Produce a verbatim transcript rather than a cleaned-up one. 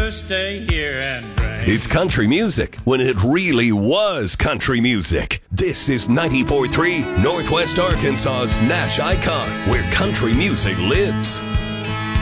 just stay here and drink. It's country music when it really was country music. This is ninety-four point three Northwest Arkansas's Nash Icon, where country music lives.